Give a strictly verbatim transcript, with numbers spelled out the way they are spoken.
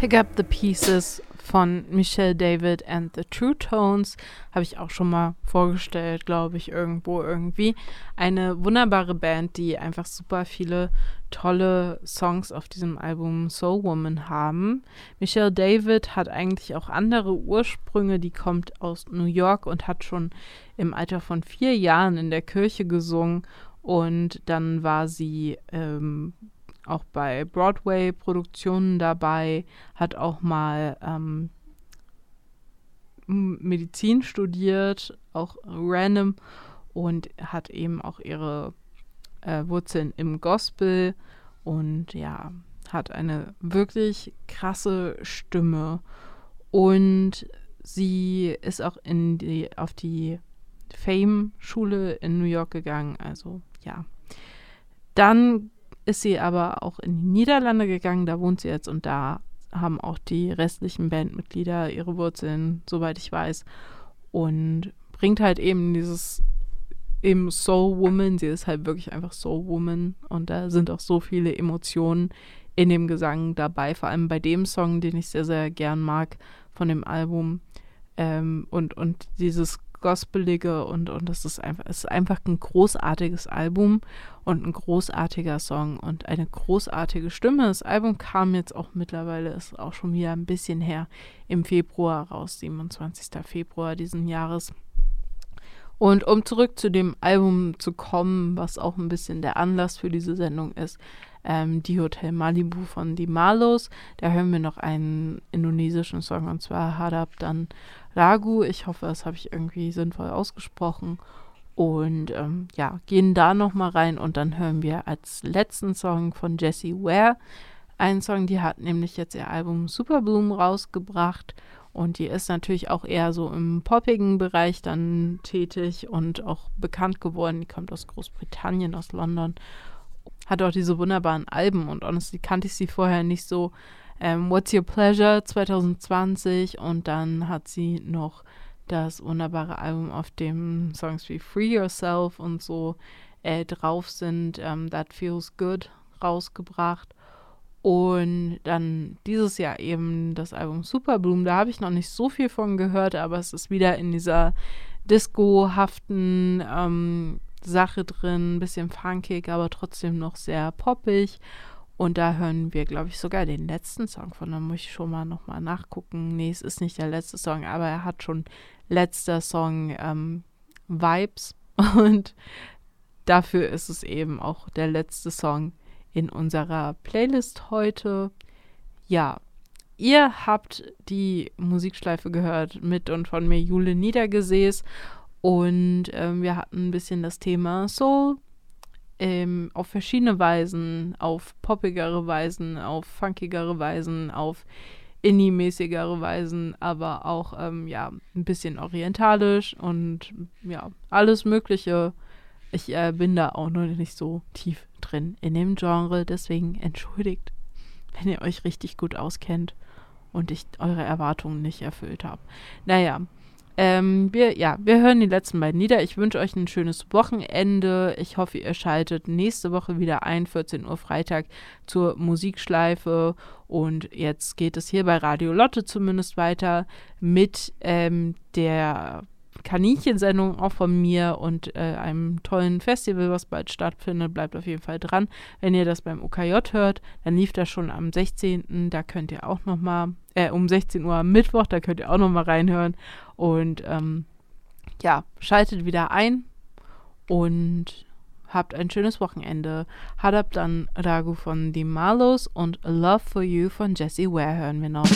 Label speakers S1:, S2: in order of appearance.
S1: Pick Up the Pieces von Michelle David and the True Tones habe ich auch schon mal vorgestellt, glaube ich, irgendwo irgendwie. Eine wunderbare Band, die einfach super viele tolle Songs auf diesem Album Soul Woman haben. Michelle David hat eigentlich auch andere Ursprünge, die kommt aus New York und hat schon im Alter von vier Jahren in der Kirche gesungen und dann war sie ähm, auch bei Broadway-Produktionen dabei, hat auch mal ähm, Medizin studiert, auch random, und hat eben auch ihre äh, Wurzeln im Gospel und ja, hat eine wirklich krasse Stimme. Und sie ist auch in die, auf die Fame-Schule in New York gegangen, also ja. Dann ist sie aber auch in die Niederlande gegangen, da wohnt sie jetzt und da haben auch die restlichen Bandmitglieder ihre Wurzeln, soweit ich weiß, und bringt halt eben dieses eben Soul Woman, sie ist halt wirklich einfach Soul Woman und da sind auch so viele Emotionen in dem Gesang dabei, vor allem bei dem Song, den ich sehr, sehr gern mag von dem Album, ähm, und, und dieses Gospelige und, und das ist einfach, es ist einfach ein großartiges Album und ein großartiger Song und eine großartige Stimme. Das Album kam jetzt auch mittlerweile, ist auch schon wieder ein bisschen her, im Februar raus, siebenundzwanzigsten Februar diesen Jahres. Und um zurück zu dem Album zu kommen, was auch ein bisschen der Anlass für diese Sendung ist, ähm, die Hotel Malibu von Die Malos. Da hören wir noch einen indonesischen Song, und zwar Hadap dan Ragu. Ich hoffe, das habe ich irgendwie sinnvoll ausgesprochen. Und ähm, ja, gehen da nochmal rein und dann hören wir als letzten Song von Jessie Ware einen Song, die hat nämlich jetzt ihr Album Superbloom rausgebracht und die ist natürlich auch eher so im poppigen Bereich dann tätig und auch bekannt geworden. Die kommt aus Großbritannien, aus London, hat auch diese wunderbaren Alben und honestly kannte ich sie vorher nicht so. Ähm, What's Your Pleasure zwanzig zwanzig und dann hat sie noch das wunderbare Album, auf dem Songs wie Free Yourself und so äh, drauf sind, ähm, That Feels Good, rausgebracht. Und dann dieses Jahr eben das Album Superbloom, da habe ich noch nicht so viel von gehört, aber es ist wieder in dieser disco-haften ähm, Sache drin, ein bisschen funkig, aber trotzdem noch sehr poppig. Und da hören wir, glaube ich, sogar den letzten Song von. Da muss ich schon mal nochmal nachgucken. Nee, es ist nicht der letzte Song, aber er hat schon letzter Song ähm, Vibes. Und dafür ist es eben auch der letzte Song in unserer Playlist heute. Ja, ihr habt die Musikschleife gehört mit und von mir, Jule Niedergesäß. Und ähm, wir hatten ein bisschen das Thema Soul. Ähm, auf verschiedene Weisen, auf poppigere Weisen, auf funkigere Weisen, auf Indie-mäßigere Weisen, aber auch ähm, ja, ein bisschen orientalisch und ja, alles Mögliche. Ich äh, bin da auch noch nicht so tief drin in dem Genre, deswegen entschuldigt, wenn ihr euch richtig gut auskennt und ich eure Erwartungen nicht erfüllt habe. Naja, Ähm, wir, ja, wir hören die letzten beiden Lieder. Ich wünsche euch ein schönes Wochenende. Ich hoffe, ihr schaltet nächste Woche wieder ein, vierzehn Uhr Freitag zur Musikschleife. Und jetzt geht es hier bei Radio Lotte zumindest weiter mit ähm, der Kaninchensendung auch von mir und äh, einem tollen Festival, was bald stattfindet. Bleibt auf jeden Fall dran. Wenn ihr das beim U K J hört, dann lief das schon am sechzehnten Da könnt ihr auch nochmal, äh, um sechzehn Uhr am Mittwoch, da könnt ihr auch nochmal reinhören. Und ähm, ja, schaltet wieder ein und habt ein schönes Wochenende. Hadap dan Ragu von Die Malos und Love for You von Jessie Ware hören wir noch.